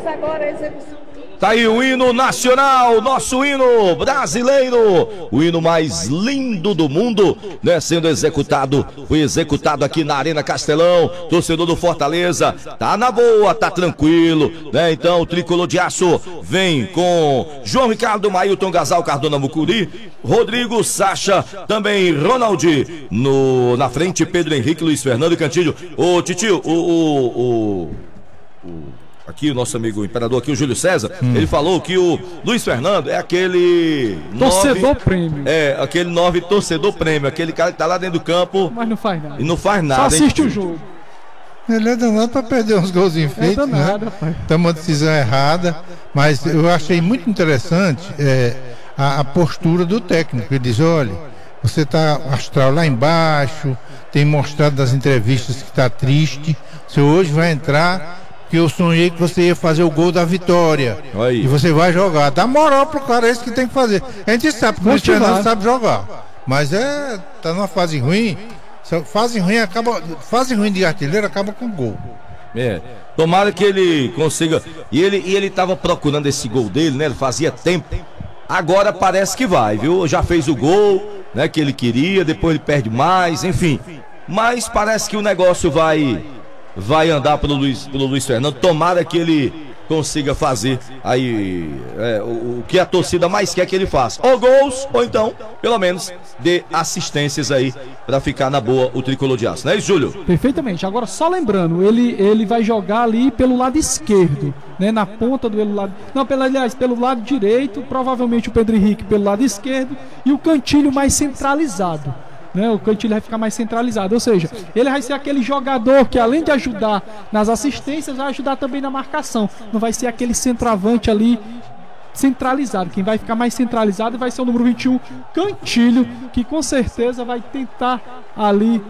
Vamos agora à execução. Tá aí o hino nacional, nosso hino brasileiro, o hino mais lindo do mundo, né? Sendo executado, foi executado aqui na Arena Castelão. Torcedor do Fortaleza, tá na boa, tá tranquilo, né? Então o tricolor de aço vem com João Ricardo, Mailton, Gasal, Cardona, Mucuri, Rodrigo, Sacha, também Ronaldi, na frente Pedro Henrique, Luiz Fernando e Cantilho. Ô Titio, aqui o nosso amigo imperador aqui, o Júlio César, ele falou que o Luiz Fernando é aquele torcedor prêmio. É, aquele 9 torcedor prêmio, aquele cara que tá lá dentro do campo, mas não faz nada. E não faz nada. Só assiste o jogo. Ele é danado pra perder uns gols enfeitos, né? Toma uma decisão errada, mas eu achei muito interessante a postura do técnico. Ele diz, olha, você tá astral lá embaixo, tem mostrado nas entrevistas que tá triste, você hoje vai entrar, que eu sonhei que você ia fazer o gol da vitória. Aí. E você vai jogar. Dá moral pro cara, é isso que tem que fazer. A gente sabe que o Luiz Fernando sabe jogar, mas tá numa fase ruim. Fase ruim de artilheiro acaba com gol. Tomara que ele consiga. E ele tava procurando esse gol dele, né? Ele fazia tempo. Agora parece que vai, viu? Já fez o gol, né? Que ele queria, depois ele perde mais, enfim. Mas parece que o negócio vai andar pelo Luiz Fernando. Tomara que ele consiga fazer aí o que a torcida mais quer que ele faça, ou gols, ou então, pelo menos, dê assistências aí pra ficar na boa o tricolor de aço, não é isso, Júlio? Perfeitamente. Agora, só lembrando, ele vai jogar ali pelo lado esquerdo, né, na ponta do lado, não, pelo lado direito, provavelmente o Pedro Henrique pelo lado esquerdo e o Cantilho mais centralizado. Né, o Cantilho vai ficar mais centralizado, ou seja, ele vai ser aquele jogador que, além de ajudar nas assistências, vai ajudar também na marcação. Não vai ser aquele centroavante ali centralizado. Quem vai ficar mais centralizado vai ser o número 21, Cantilho, que com certeza vai tentar ali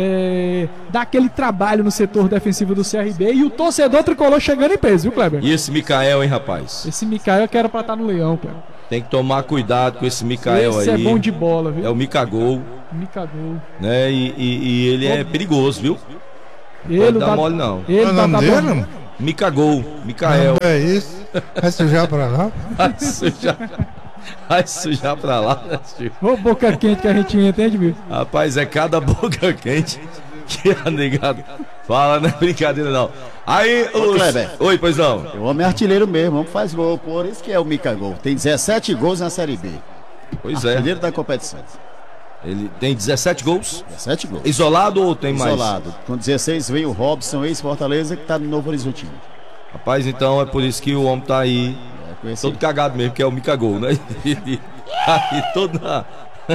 dar aquele trabalho no setor defensivo do CRB. E o torcedor tricolor chegando em peso, viu, Kleber? E esse Mikael, hein, rapaz? Esse Mikael que era pra estar no Leão, Kleber. Tem que tomar cuidado com esse Mikael aí. Esse é bom de bola, viu? É o Mikagol. Mikagol. Né? E ele é perigoso, viu? Ele não dá mole, não. Ele o nome dele? Mikagol, Mikael. Não é isso. Vai sujar pra lá. Vai sujar pra lá, né, tio? Ô, boca quente que a gente entende, viu? Rapaz, é cada boca quente que a negada fala, não é brincadeira, não. Aí, Kleber. Oi, pois não. O homem é artilheiro mesmo, o homem faz gol, por isso que é o Mikagol. Tem 17 gols na Série B. Pois artilheiro da competição. Ele tem 17 gols? 17 gols. Isolado ou tem mais? Isolado. Com 16 vem o Robson, ex-Fortaleza, que tá no Novo Horizontino. Rapaz, então é por isso que o homem tá aí todo cagado mesmo, que é o Mikagol, né? Aí todo na...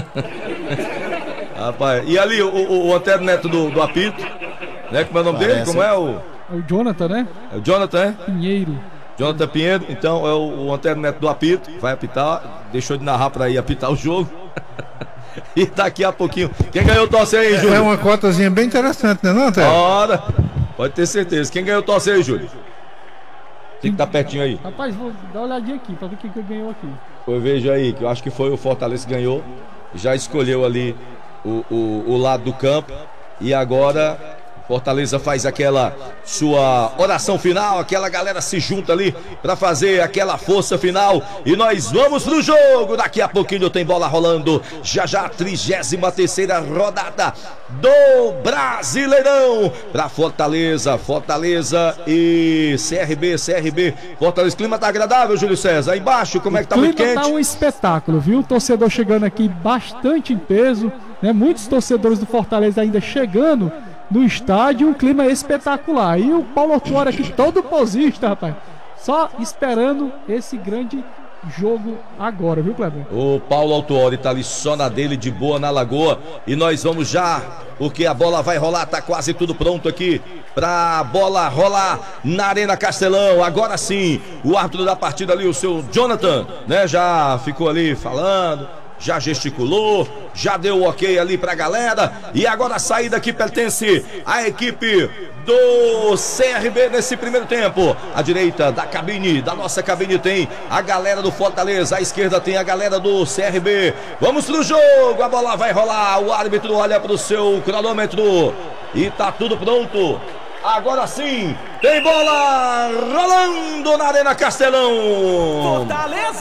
Rapaz, e ali o Antero Neto do apito, né? Como é o nome dele? Como é o... É o Jonathan, né? É o Jonathan, é? Pinheiro. Jonathan Pinheiro, então é o Antero Neto do apito, vai apitar, deixou de narrar pra ir apitar o jogo. E daqui a pouquinho, quem ganhou o tosse aí, Júlio? É uma cotazinha bem interessante, né, não, Antero? Ora, pode ter certeza. Quem ganhou o tosse aí, Júlio? Tem que estar pertinho aí. Rapaz, vou dar uma olhadinha aqui pra ver quem que ganhou aqui. Eu vejo aí, que eu acho que foi o Fortaleza que ganhou. Já escolheu ali o lado do campo. E agora Fortaleza faz aquela sua oração final, aquela galera se junta ali para fazer aquela força final. E nós vamos pro jogo. Daqui a pouquinho tem bola rolando. Já a 33ª rodada do Brasileirão para Fortaleza e CRB. Fortaleza, o clima tá agradável, Júlio César. Aí embaixo, como é que tá? Muito quente? O clima tá um espetáculo, viu? O torcedor chegando aqui bastante em peso, né? Muitos torcedores do Fortaleza ainda chegando no estádio, um clima espetacular. E o Paulo Autuori aqui todo posista, rapaz, só esperando esse grande jogo agora, viu, Kleber? O Paulo Autuori tá ali só na dele, de boa na lagoa. E nós vamos já, porque a bola vai rolar, tá quase tudo pronto aqui pra bola rolar na Arena Castelão. Agora sim, o árbitro da partida ali, o seu Jonathan, né, já ficou ali falando, já gesticulou, já deu o ok ali pra galera. E agora a saída que pertence à equipe do CRB nesse primeiro tempo. À direita da cabine, da nossa cabine, tem a galera do Fortaleza. À esquerda tem a galera do CRB. Vamos pro jogo, a bola vai rolar. O árbitro olha pro seu cronômetro e tá tudo pronto. Agora sim, Tem bola rolando na Arena Castelão. Fortaleza,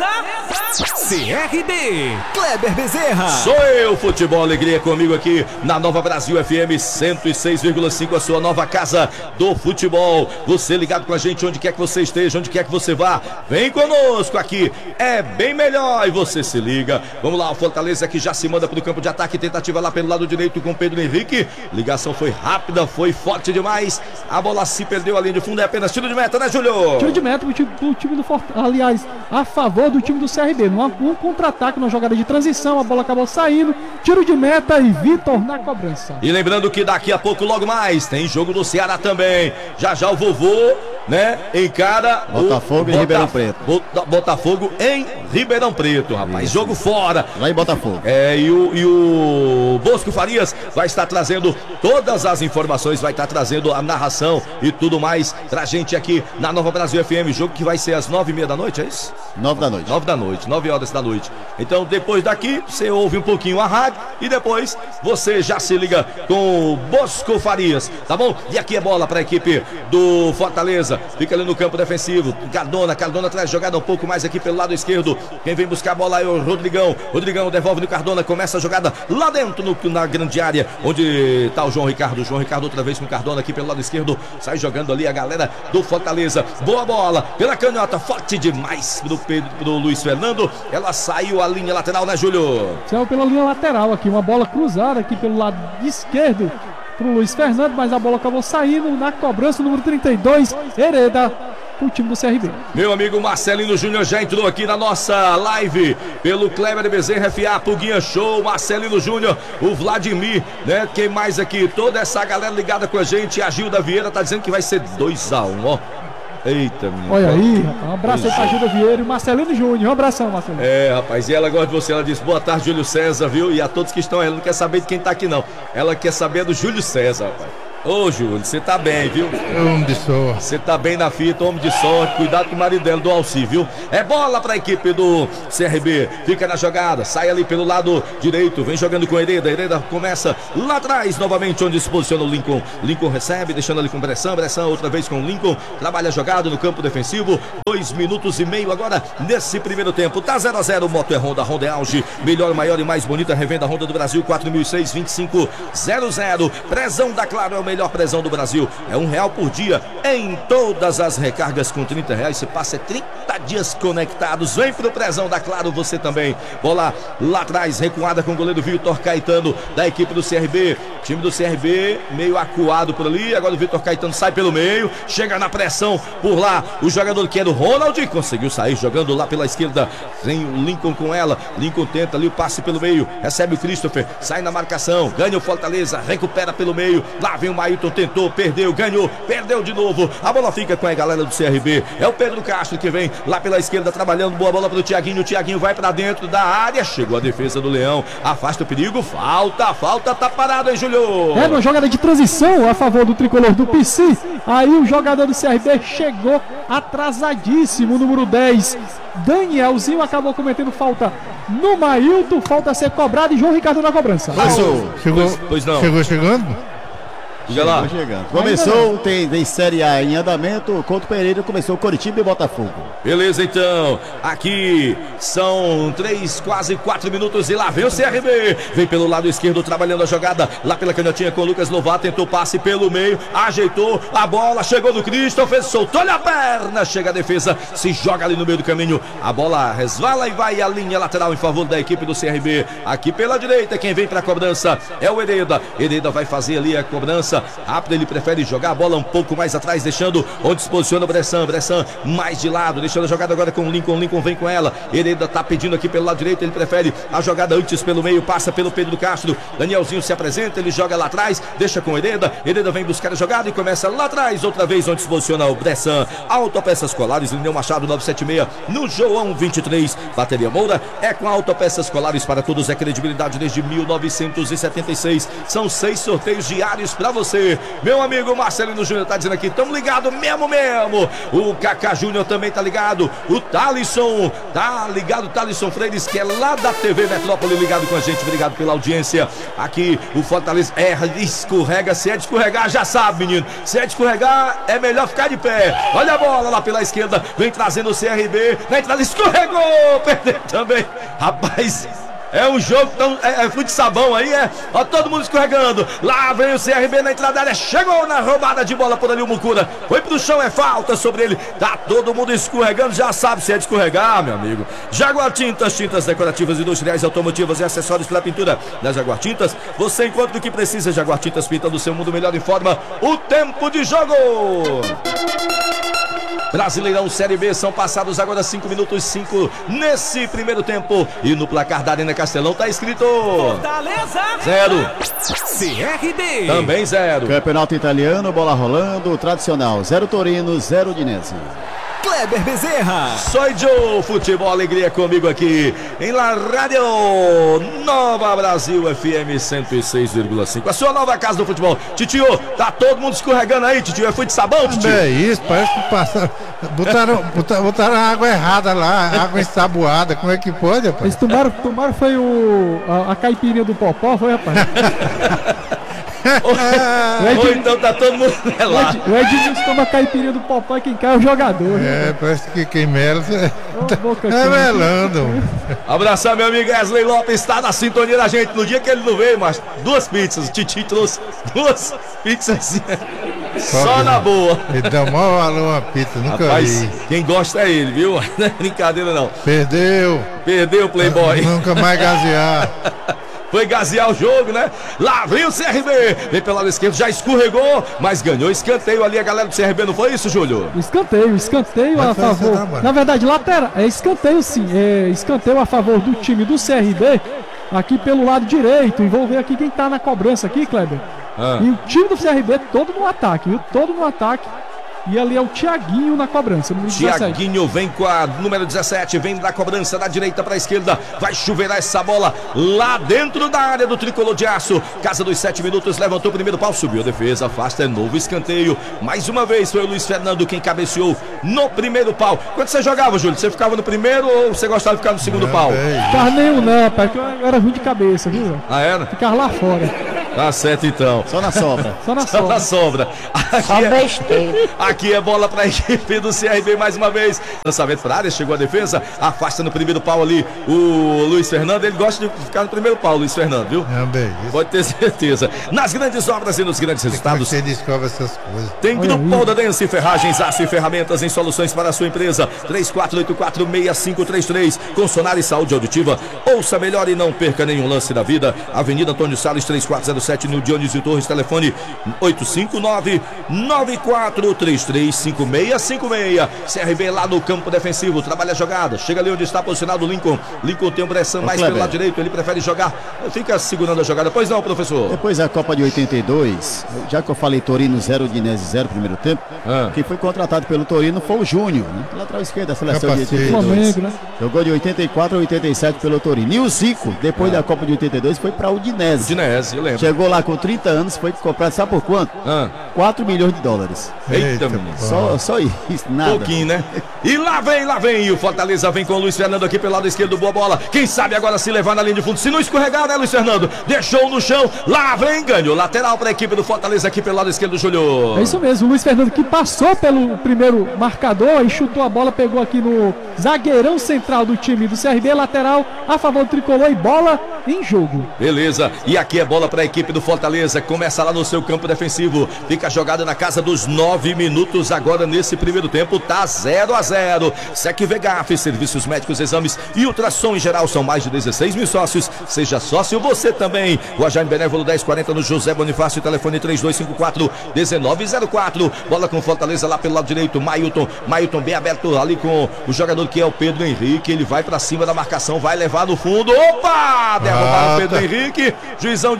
CRB, Kleber Bezerra. Sou eu, Futebol Alegria, comigo aqui na Nova Brasil FM 106,5, a sua nova casa do futebol. Você ligado com a gente onde quer que você esteja, onde quer que você vá, vem conosco aqui, é bem melhor e você se liga. Vamos lá, o Fortaleza que já se manda para o campo de ataque, tentativa lá pelo lado direito com Pedro Henrique. Ligação foi rápida, foi forte demais, a bola se perdeu ali de fundo, é apenas tiro de meta, né, Júlio? Tiro de meta do time do Fortaleza, aliás, a favor do time do CRB, um contra-ataque, numa jogada de transição, a bola acabou saindo, tiro de meta e Vitor na cobrança. E lembrando que daqui a pouco, logo mais, tem jogo do Ceará também, já o vovô, né, encara Botafogo em Ribeirão Preto. Botafogo em Ribeirão Preto, rapaz, isso. Jogo fora. Lá em Botafogo. E o Bosco Farias vai estar trazendo todas as informações, vai estar trazendo a narração e tudo mais pra gente aqui na Nova Brasil FM, jogo que vai ser às 9h30 da noite, é isso? 9 da noite. 9 da noite, 9 horas da noite. Então depois daqui, você ouve um pouquinho a rádio e depois você já se liga com o Bosco Farias, tá bom? E aqui é bola pra equipe do Fortaleza, fica ali no campo defensivo, Cardona traz jogada um pouco mais aqui pelo lado esquerdo, quem vem buscar a bola é o Rodrigão devolve no Cardona, começa a jogada lá dentro na grande área, onde tá o João Ricardo outra vez com o Cardona aqui pelo lado esquerdo, sai jogando ali a galera do Fortaleza, boa bola, pela canhota, forte demais pro Luiz Fernando, ela saiu a linha lateral, né, Júlio? Saiu pela linha lateral aqui, uma bola cruzada aqui pelo lado esquerdo pro Luiz Fernando, mas a bola acabou saindo na cobrança, número 32, Hereda, o time do CRB. Meu amigo Marcelino Júnior já entrou aqui na nossa live pelo Kleber Bezerra FA, Puguinha Show, Marcelino Júnior, o Vladimir, né? Quem mais aqui? Toda essa galera ligada com a gente, a Gilda Vieira tá dizendo que vai ser 2-1, ó. Eita, menino. Olha aí, rapaz, um abraço aí pra Gilda Vieira e Marcelino Júnior, um abração, Marcelino. Rapaz, e ela gosta de você, ela disse, boa tarde, Júlio César, viu? E a todos que estão aí, ela não quer saber de quem tá aqui não, ela quer saber do Júlio César, rapaz. Ô, Júlio, você tá bem, viu? Homem de sorte. Você tá bem na fita, homem de sorte. Cuidado com o marido dela, do Alci, viu? É bola pra equipe do CRB. Fica na jogada, sai ali pelo lado direito. Vem jogando com Hereda. Hereda começa lá atrás, novamente, onde se posiciona o Lincoln. Lincoln recebe, deixando ali com Bressan. Bressan outra vez com o Lincoln. Trabalha a jogada no campo defensivo. 2 minutos e meio agora nesse primeiro tempo. Tá 0-0. Moto é Honda. Honda é auge. Melhor, maior e mais bonita revenda Honda do Brasil. 4006-2500. Prezão da Claro é o melhor prezão do Brasil, é R$1 por dia em todas as recargas. Com R$30 você passa 30 dias conectados. Vem pro prezão da Claro você também. Bola lá atrás, recuada com o goleiro Vitor Caetano da equipe do CRB, time do CRB meio acuado por ali. Agora o Vitor Caetano sai pelo meio, chega na pressão por lá, o jogador que era o Ronald conseguiu sair jogando lá pela esquerda. Vem o Lincoln com ela, Lincoln tenta ali o passe pelo meio, recebe o Christopher, sai na marcação, ganha o Fortaleza, recupera pelo meio, lá vem o Mailton, tentou, perdeu, ganhou, perdeu de novo, a bola fica com a galera do CRB, é o Pedro Castro que vem lá pela esquerda trabalhando, boa bola pro Thiaguinho, o Thiaguinho vai pra dentro da área, chegou a defesa do Leão, afasta o perigo, falta, tá parado, hein, Júlio? É, uma jogada de transição a favor do tricolor do PC, aí o jogador do CRB chegou atrasadíssimo, o número 10, Danielzinho acabou cometendo falta no Mailton, falta a ser cobrada e João Ricardo na cobrança. Passou. Chegou chegando? Começou, tem Série A em andamento. Couto Pereira começou Coritiba e Botafogo. Beleza, então. Aqui são 3, quase 4 minutos e lá vem o CRB. Vem pelo lado esquerdo trabalhando a jogada. Lá pela canhotinha com o Lucas Lovato. Tentou passe pelo meio. Ajeitou a bola. Chegou no Christopher. Soltou-lhe a perna. Chega a defesa. Se joga ali no meio do caminho. A bola resvala e vai à linha lateral em favor da equipe do CRB. Aqui pela direita. Quem vem para a cobrança é o Hereda. Hereda vai fazer ali a cobrança. Rápido, ele prefere jogar a bola um pouco mais atrás, deixando onde se posiciona o Bressan mais de lado, deixando a jogada agora com o Lincoln vem com ela, Hereda tá pedindo aqui pelo lado direito, ele prefere a jogada antes pelo meio, passa pelo Pedro Castro, Danielzinho se apresenta, ele joga lá atrás, deixa com Hereda vem buscar a jogada e começa lá atrás, outra vez onde se posiciona o Bressan, Autopeças Colares, Lineu Machado 976, no João 23, Bateria Moura, é com Autopeças Colares para todos, é credibilidade desde 1976, são 6 sorteios diários para você você. Meu amigo Marcelino Júnior tá dizendo aqui, tamo ligado mesmo. O Kaká Júnior também tá ligado. O Thalisson tá ligado, Thalisson Freires, que é lá da TV Metrópole, ligado com a gente. Obrigado pela audiência. Aqui o Fortaleza escorrega. Se é de escorregar, já sabe, menino. Se é de escorregar, é melhor ficar de pé. Olha a bola lá pela esquerda, vem trazendo o CRB. Na entrada, escorregou, perdeu também. Rapaz, é um jogo tão. É fute sabão aí, é. Ó, todo mundo escorregando. Lá vem o CRB na entrada da área. Chegou na roubada de bola por ali o Mucura. Foi pro chão, é falta sobre ele. Tá todo mundo escorregando. Já sabe se é de escorregar, meu amigo. Jaguar Tintas, tintas decorativas, industriais, automotivas e acessórios para pintura. Na Jaguar Tintas, você encontra o que precisa. Jaguar Tintas, pinta do seu mundo melhor, informa o tempo de jogo. Brasileirão Série B, são passados agora 5 minutos 5 nesse primeiro tempo. E no placar da Arena Castelão tá escrito Fortaleza 0, CRB também 0. Campeonato italiano, bola rolando, tradicional, 0 Torino, 0 Udinese. Kleber Bezerra. Soy Joe, futebol, alegria comigo aqui em La Rádio Nova Brasil FM 106,5. A sua nova casa do futebol. Titio, tá todo mundo escorregando aí, Titio. É fute sabão, Titio? É isso, parece que passaram. Botaram a água errada lá, água ensaboada. Como é que pode, rapaz? Eles tomaram foi a caipirinha do Popó, foi, rapaz? Ou então tá todo mundo lá. O Edmilson toma a caipirinha do Popó e quem cai é o jogador. É, parece que quem mela Boca é melando. Abraçar meu amigo Wesley Lopes, está na sintonia da gente. No dia que ele não veio, mas 2 pizzas. O Titi trouxe 2 pizzas só na boa. Ele dá maior valor uma pizza, nunca Rapaz, vi. quem gosta é ele, viu? Não é brincadeira não. Perdeu, Playboy. nunca mais gazear. Foi gazear o jogo, né? Lá vem o CRB. Vem pelo lado esquerdo, já escorregou, mas ganhou escanteio ali a galera do CRB, não foi isso, Júlio? Escanteio a favor. Na verdade, lateral. É escanteio sim. É escanteio a favor do time do CRB. Aqui pelo lado direito. E vou ver aqui quem tá na cobrança aqui, Kleber. E o time do CRB todo no ataque, viu? Todo no ataque. E ali é o Thiaguinho na cobrança. Thiaguinho vem com a número 17, vem da cobrança da direita para a esquerda. Vai chuveirar essa bola lá dentro da área do tricolor de aço. Casa dos 7 minutos, levantou o primeiro pau, subiu a defesa, afasta, é novo escanteio. Mais uma vez foi o Luiz Fernando quem cabeceou no primeiro pau. Quando você jogava, Júlio, você ficava no primeiro ou você gostava de ficar no segundo pau? Ficava nenhum não, rapaz, porque eu era ruim de cabeça, viu? Ah, era? Ficava lá fora. Tá certo então. Só na sobra. Só na sobra. Aqui é bola para a equipe do CRB mais uma vez. Lançamento para a área, chegou a defesa, afasta no primeiro pau ali o Luiz Fernando. Ele gosta de ficar no primeiro pau, Luiz Fernando, viu? Pode ter certeza. Nas grandes obras e nos grandes resultados. Você descobre essas coisas. Tem Grupo da Dense Ferragens, aço e ferramentas em soluções para a sua empresa. 3484-6533. Com Sonar e Saúde Auditiva. Ouça melhor e não perca nenhum lance da vida. Avenida Antônio Salles 3407, no Dionísio Torres, telefone 859-9433-5656. CRB lá no campo defensivo, trabalha a jogada, chega ali onde está posicionado o Lincoln. Lincoln tem um pressão mais pelo lado direito, ele prefere jogar, fica segurando a jogada. Pois não, professor? Depois da Copa de 82, já que eu falei Torino 0, Udinese 0 primeiro tempo, quem foi contratado pelo Torino foi o Júnior, né? Lateral esquerdo da seleção de 82. Né? Jogou de 84 a 87 pelo Torino. E o Zico, depois da Copa de 82, foi para o Udinese. Eu lembro. Chegou lá com 30 anos, foi comprado, sabe por quanto? 4 milhões de dólares. Eita, menino. Só isso, nada. Pouquinho, né? E lá vem. E o Fortaleza vem com o Luiz Fernando aqui pelo lado esquerdo, boa bola. Quem sabe agora se levar na linha de fundo, se não escorregar, né, Luiz Fernando? Deixou no chão, lá vem, ganhou. Lateral para a equipe do Fortaleza aqui pelo lado esquerdo, Júlio. É isso mesmo, o Luiz Fernando que passou pelo primeiro marcador e chutou a bola, pegou aqui no zagueirão central do time do CRB, lateral a favor do tricolor e bola em jogo. Beleza, e aqui é bola para a equipe do Fortaleza, começa lá no seu campo defensivo, fica jogada na casa dos 9 minutos agora nesse primeiro tempo, tá 0-0. Sec Vegaf, serviços médicos, exames e ultrassom em geral, são mais de 16 mil sócios, seja sócio você também. O Ajaim Benévolo 1040 no José Bonifácio, telefone 3254-1904, bola com Fortaleza lá pelo lado direito, Mailton bem aberto ali com o jogador que é o Pedro Henrique, ele vai para cima da marcação, vai levar no fundo, opa, derrubaram o Pedro Henrique, juizão diz que nada.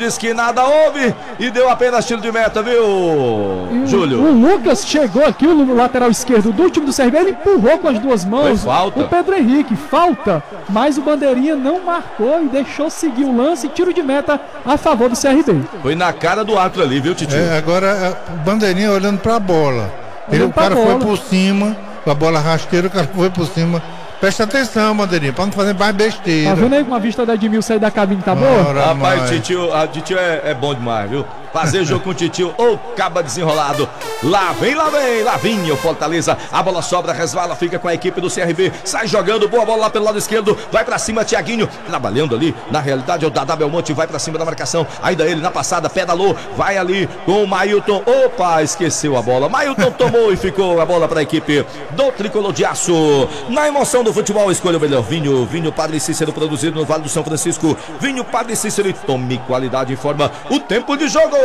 nada houve e deu apenas tiro de meta, viu, Júlio? O Lucas chegou aqui, o lateral esquerdo do time do CRB, ele empurrou com as duas mãos o Pedro Henrique, falta, mas o bandeirinha não marcou e deixou seguir o lance, tiro de meta a favor do CRB. Foi na cara do árbitro ali, viu, Titio? Agora o bandeirinha olhando pra bola, o cara foi por cima, com a bola rasteira, o cara foi por cima. Presta atenção, bandeirinha, pra não fazer mais besteira. Tá vendo aí como a vista da Edmil sair da cabine tá boa? Rapaz, o Titio é bom demais, viu? Fazer jogo com o Titio, caba desenrolado. Lá vinha o Fortaleza. A bola sobra, resvala, fica com a equipe do CRB. Sai jogando, boa bola lá pelo lado esquerdo. Vai pra cima, Thiaguinho, trabalhando ali. Na realidade é o Dadá Belmonte, vai pra cima da marcação. Ainda ele na passada, pedalou, vai ali com o Mailton. Opa, esqueceu a bola. Mailton tomou e ficou a bola pra equipe do Tricolor de Aço. Na emoção do futebol, escolha o melhor vinho. Vinho Padre Cícero, produzido no Vale do São Francisco. Vinho Padre Cícero, e tome qualidade, informa o tempo de jogo.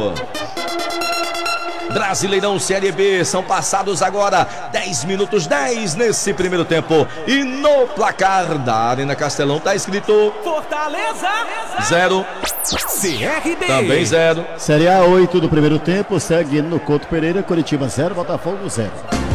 Brasileirão Série B, são passados agora 10 minutos 10 nesse primeiro tempo. E no placar da Arena Castelão tá escrito Fortaleza 0, CRB também 0. Série A 8 do primeiro tempo, segue no Couto Pereira, Curitiba 0, Botafogo 0.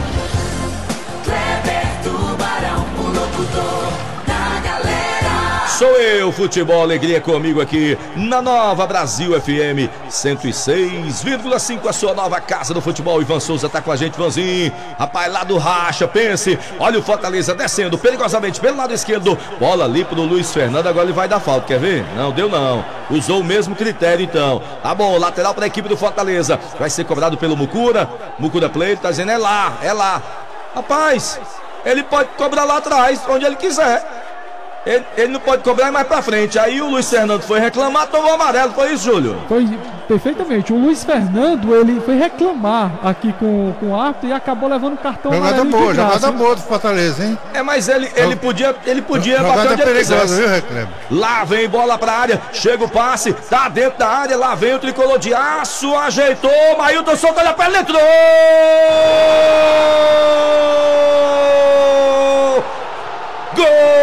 Sou eu, Futebol Alegria, comigo aqui na Nova Brasil FM 106,5, a sua nova casa do futebol. Ivan Souza tá com a gente, Ivanzinho, rapaz, lá do racha, pense, olha o Fortaleza descendo perigosamente pelo lado esquerdo, bola ali pro Luiz Fernando, agora ele vai dar falta, quer ver? Não, deu não, usou o mesmo critério então, tá bom, lateral pra equipe do Fortaleza, vai ser cobrado pelo Mucura Play, tá dizendo é lá, rapaz, ele pode cobrar lá atrás, onde ele quiser. Ele não pode cobrar mais pra frente. Aí o Luiz Fernando foi reclamar, tomou amarelo. Foi isso, Júlio? Foi perfeitamente. O Luiz Fernando, ele foi reclamar aqui com o árbitro e acabou levando o cartão amarelo de graça. Jogada boa do Fortaleza, hein? Mas ele podia bater onde ele quisesse. Viu, Reclame? Lá vem bola pra área, chega o passe, tá dentro da área, lá vem o Tricolor de Aço, ajeitou, Mailton soltou a perna, entrou! Gol!